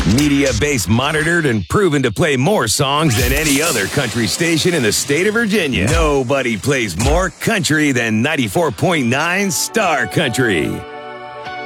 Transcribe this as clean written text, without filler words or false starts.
Media base monitored and proven to play more songs than any other country station in the state of Virginia. Nobody plays more country than 94.9 Star Country.